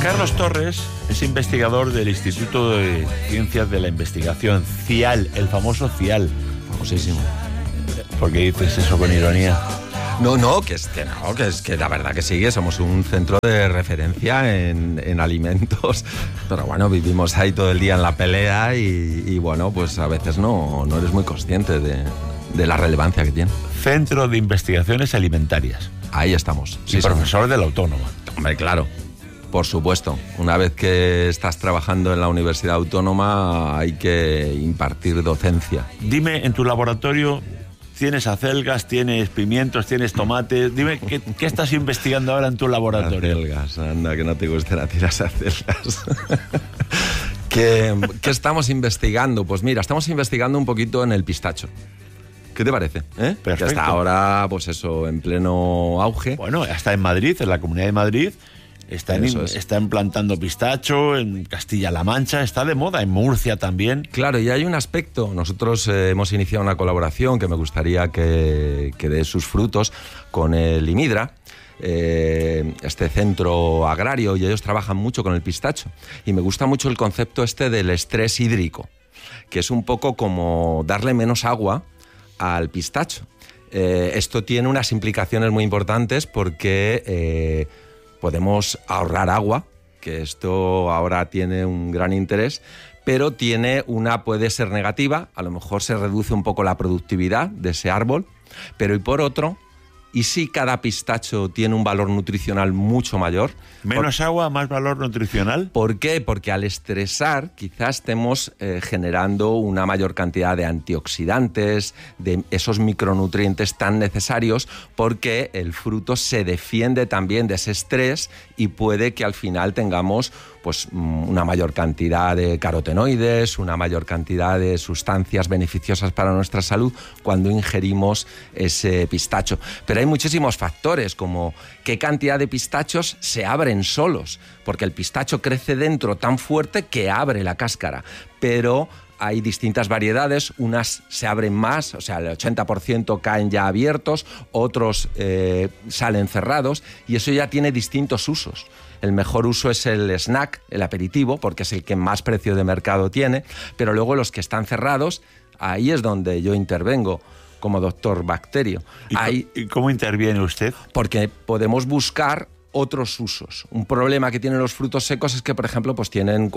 Carlos Torres es investigador del Instituto de Ciencias de la Investigación, CIAL, el famoso CIAL. Famosísimo. ¿Por qué dices eso con ironía? No, que es que la verdad que sí, que somos un centro de referencia en alimentos, pero bueno, vivimos ahí todo el día en la pelea y bueno, pues a veces no eres muy consciente de la relevancia que tiene. Centro de Investigaciones Alimentarias. Ahí estamos. Sí, profesor de la Autónoma. Hombre, claro. Por supuesto, una vez que estás trabajando en la Universidad Autónoma hay que impartir docencia. Dime, en tu laboratorio tienes acelgas, tienes pimientos, tienes tomates. Dime, ¿qué estás investigando ahora en tu laboratorio? Acelgas, anda, que no te gusten a ti las acelgas. ¿Qué estamos investigando? Pues mira, estamos investigando un poquito en el pistacho. ¿Qué te parece? Perfecto. Que hasta ahora, pues eso, en pleno auge. Bueno, hasta en Madrid, en la Comunidad de Madrid, están plantando pistacho, en Castilla-La Mancha, está de moda, en Murcia también. Claro, y hay un aspecto. Nosotros hemos iniciado una colaboración que me gustaría que dé sus frutos con el IMIDRA, este centro agrario, y ellos trabajan mucho con el pistacho. Y me gusta mucho el concepto del estrés hídrico, que es un poco como darle menos agua al pistacho. Esto tiene unas implicaciones muy importantes porque podemos ahorrar agua, que esto ahora tiene un gran interés, pero puede ser negativa, a lo mejor se reduce un poco la productividad de ese árbol, pero y por otro, ¿y si cada pistacho tiene un valor nutricional mucho mayor? ¿Menos agua, más valor nutricional? ¿Por qué? Porque al estresar quizás estemos generando una mayor cantidad de antioxidantes, de esos micronutrientes tan necesarios, porque el fruto se defiende también de ese estrés y puede que al final tengamos pues una mayor cantidad de carotenoides, una mayor cantidad de sustancias beneficiosas para nuestra salud cuando ingerimos ese pistacho. Pero hay muchísimos factores, como qué cantidad de pistachos se abren solos, porque el pistacho crece dentro tan fuerte que abre la cáscara, pero hay distintas variedades, unas se abren más, o sea, el 80% caen ya abiertos, otros salen cerrados, y eso ya tiene distintos usos. El mejor uso es el snack, el aperitivo, porque es el que más precio de mercado tiene, pero luego los que están cerrados, ahí es donde yo intervengo como doctor bacterio. ¿Y cómo interviene usted? Porque podemos buscar otros usos. Un problema que tienen los frutos secos es que, por ejemplo, pues tienen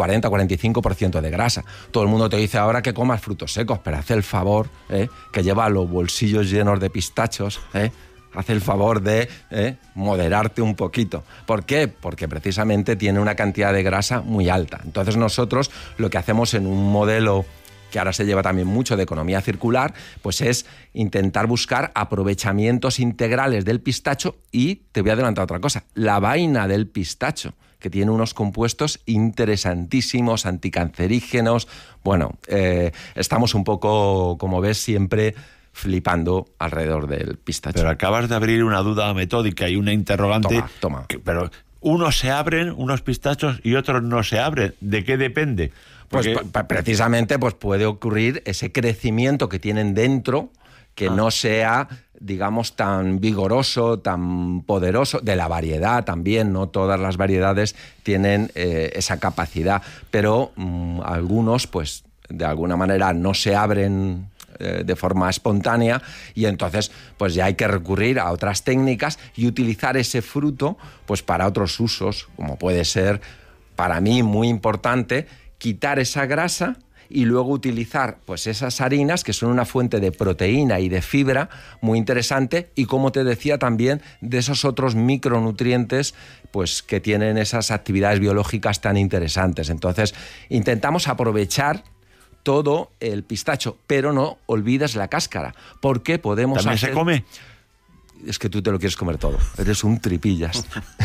40-45% de grasa. Todo el mundo te dice ahora que comas frutos secos, pero haz el favor, que lleva los bolsillos llenos de pistachos, haz el favor de moderarte un poquito. ¿Por qué? Porque precisamente tiene una cantidad de grasa muy alta. Entonces nosotros lo que hacemos en un modelo que ahora se lleva también mucho de economía circular, pues es intentar buscar aprovechamientos integrales del pistacho. Y te voy a adelantar otra cosa, la vaina del pistacho, que tiene unos compuestos interesantísimos, anticancerígenos. Bueno, estamos un poco, como ves, siempre flipando alrededor del pistacho. Pero acabas de abrir una duda metódica y una interrogante. Toma. Pero unos se abren, unos pistachos, y otros no se abren. ¿De qué depende? Porque pues precisamente pues puede ocurrir ese crecimiento que tienen dentro, que no sea, digamos, tan vigoroso, tan poderoso, de la variedad también. No todas las variedades tienen esa capacidad, pero algunos pues de alguna manera no se abren de forma espontánea, y entonces pues ya hay que recurrir a otras técnicas y utilizar ese fruto pues para otros usos, como puede ser, para mí muy importante, quitar esa grasa y luego utilizar pues esas harinas, que son una fuente de proteína y de fibra muy interesante, y como te decía también de esos otros micronutrientes pues que tienen esas actividades biológicas tan interesantes. Entonces intentamos aprovechar todo el pistacho, pero no olvides la cáscara, porque podemos ¿También se come? Es que tú te lo quieres comer todo. Eres un tripillas.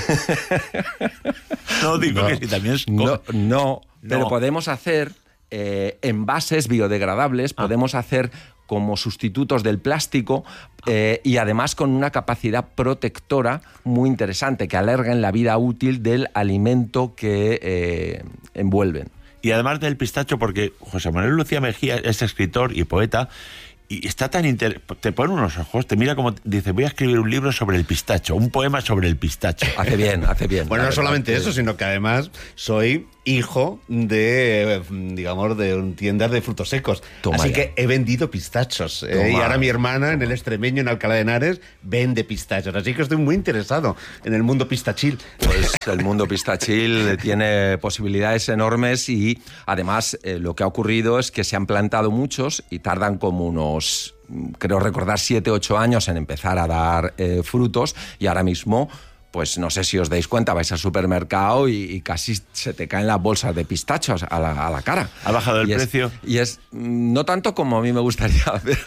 No, digo que sí, también se come. No, pero podemos hacer envases biodegradables, podemos hacer como sustitutos del plástico, y además con una capacidad protectora muy interesante, que alarguen la vida útil del alimento que envuelven. Y además del pistacho, porque José Manuel Lucía Mejía es escritor y poeta, Y está tan te pone unos ojos, te mira como dice, voy a escribir un libro sobre el pistacho, un poema sobre el pistacho. Hace bien, hace bien. Bueno, no solamente eso, sino que además soy hijo de, digamos, de tiendas de frutos secos. Toma así ya. que he vendido pistachos. Y ahora mi hermana en el Extremeño, en Alcalá de Henares, vende pistachos. Así que estoy muy interesado en el mundo pistachil. Pues el mundo pistachil tiene posibilidades enormes y además lo que ha ocurrido es que se han plantado muchos y tardan como unos, creo recordar, 7, 8 años en empezar a dar frutos, y ahora mismo, pues no sé si os dais cuenta, vais al supermercado y casi se te caen las bolsas de pistachos a la cara. ¿Ha bajado el precio? Y es no tanto como a mí me gustaría,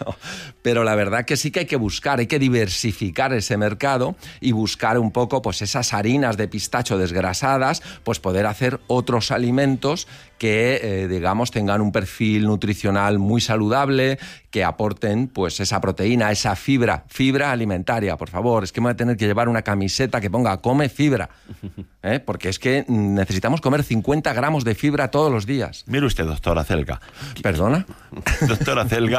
pero la verdad que sí que hay que buscar, hay que diversificar ese mercado y buscar un poco pues esas harinas de pistacho desgrasadas, pues poder hacer otros alimentos que, digamos, tengan un perfil nutricional muy saludable, que aporten pues esa proteína, esa fibra alimentaria, por favor. Es que me voy a tener que llevar una camiseta que ponga come fibra, porque es que necesitamos comer 50 gramos de fibra todos los días. Mire usted, doctora Celga. ¿Perdona? Doctora Celga,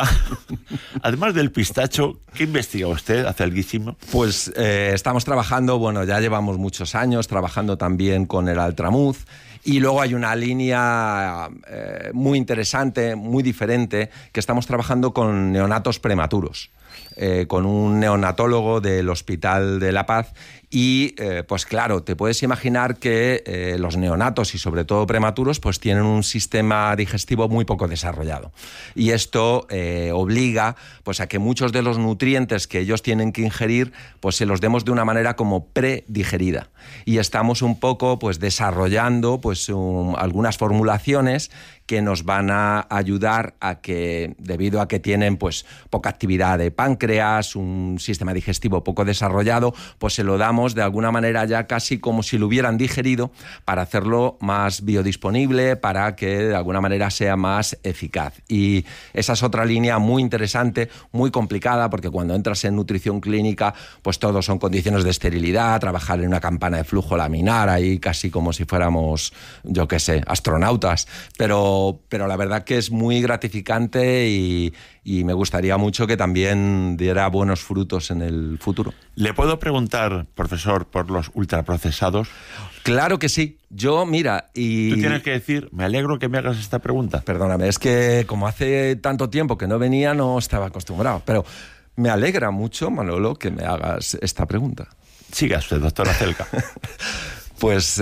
además del pistacho, ¿qué investiga usted, Celguísimo? Pues estamos trabajando, bueno, ya llevamos muchos años trabajando también con el altramuz. Y luego hay una línea muy interesante, muy diferente, que estamos trabajando con neonatos prematuros, con un neonatólogo del Hospital de La Paz. Y, pues claro, te puedes imaginar que los neonatos y sobre todo prematuros pues tienen un sistema digestivo muy poco desarrollado. Y esto obliga pues a que muchos de los nutrientes que ellos tienen que ingerir pues se los demos de una manera como predigerida. Y estamos un poco pues desarrollando pues algunas formulaciones que nos van a ayudar a que, debido a que tienen pues poca actividad de páncreas, un sistema digestivo poco desarrollado, pues se lo damos de alguna manera ya casi como si lo hubieran digerido, para hacerlo más biodisponible, para que de alguna manera sea más eficaz. Y esa es otra línea muy interesante, muy complicada, porque cuando entras en nutrición clínica, pues todos son condiciones de esterilidad, trabajar en una campana de flujo laminar, ahí casi como si fuéramos, yo qué sé, astronautas, pero la verdad que es muy gratificante y me gustaría mucho que también diera buenos frutos en el futuro. ¿Le puedo preguntar, profesor, por los ultraprocesados? Claro que sí. Yo, mira, y... Tú tienes que decir, me alegro que me hagas esta pregunta. Perdóname, es que como hace tanto tiempo que no venía, no estaba acostumbrado. Pero me alegra mucho, Manolo, que me hagas esta pregunta. Siga usted, doctora Celga. Pues...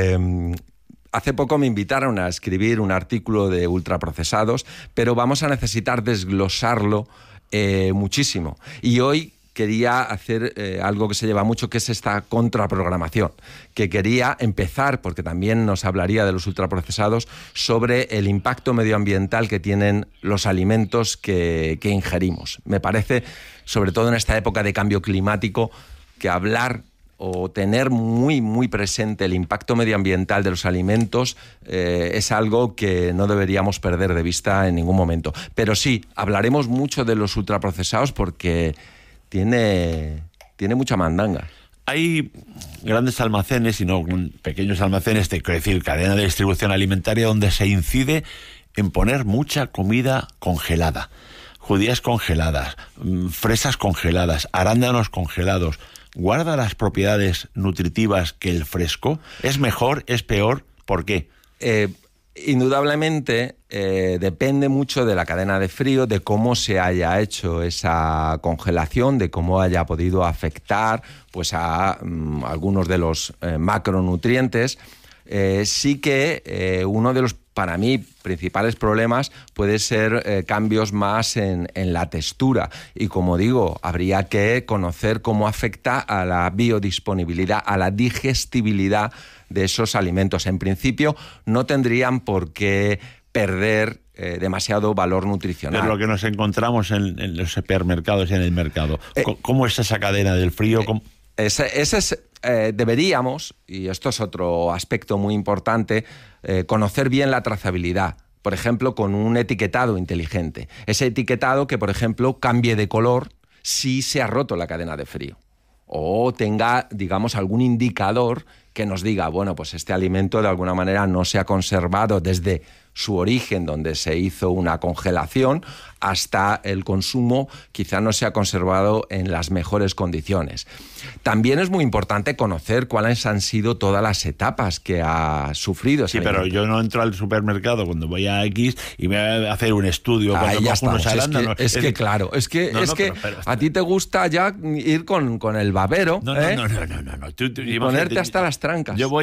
hace poco me invitaron a escribir un artículo de ultraprocesados, pero vamos a necesitar desglosarlo muchísimo. Y hoy quería hacer algo que se lleva mucho, que es esta contraprogramación, que quería empezar, porque también nos hablaría de los ultraprocesados, sobre el impacto medioambiental que tienen los alimentos que ingerimos. Me parece, sobre todo en esta época de cambio climático, que hablar o tener muy, muy presente el impacto medioambiental de los alimentos es algo que no deberíamos perder de vista en ningún momento. Pero sí, hablaremos mucho de los ultraprocesados porque tiene mucha mandanga. Hay grandes almacenes, y no pequeños almacenes, quiero decir, cadena de distribución alimentaria, donde se incide en poner mucha comida congelada. Judías congeladas, fresas congeladas, arándanos congelados. ¿Guarda las propiedades nutritivas que el fresco? ¿Es mejor? ¿Es peor? ¿Por qué? Indudablemente depende mucho de la cadena de frío, de cómo se haya hecho esa congelación, de cómo haya podido afectar pues a algunos de los macronutrientes. Sí que uno de los, para mí, principales problemas puede ser cambios más en la textura. Y como digo, habría que conocer cómo afecta a la biodisponibilidad, a la digestibilidad de esos alimentos. En principio, no tendrían por qué perder demasiado valor nutricional. Es lo que nos encontramos en los supermercados y en el mercado. ¿Cómo es esa cadena del frío? Deberíamos, y esto es otro aspecto muy importante, conocer bien la trazabilidad. Por ejemplo, con un etiquetado inteligente. Ese etiquetado que, por ejemplo, cambie de color si se ha roto la cadena de frío. O tenga, digamos, algún indicador que nos diga, bueno, pues este alimento de alguna manera no se ha conservado desde su origen, donde se hizo una congelación, hasta el consumo, quizá no se ha conservado en las mejores condiciones. También es muy importante conocer cuáles han sido todas las etapas que ha sufrido ese alimento. Pero yo no entro al supermercado cuando voy a X y me voy a hacer un estudio cuando cojo unos arándanos. Es que a ti te gusta ya ir con el babero, No. y ponerte hasta las trancas. Yo voy